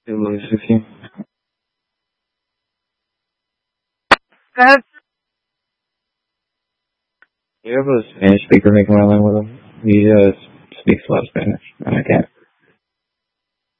260. That's You have a Spanish speaker making my line with him. He speaks a lot of Spanish, and I can't.